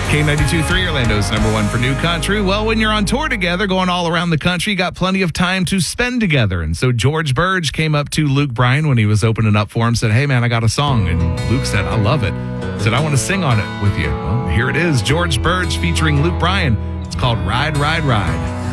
K92.3, Orlando's number one for new country. Well, when you're on tour together, going all around the country, you got plenty of time to spend together. And so George Burge came up to Luke Bryan when he was opening up for him, said, "Hey, man, I got a song." And Luke said, "I love it." Said, "I want to sing on it with you." Well, here it is, George Burge featuring Luke Bryan. It's called Ride, Ride, Ride.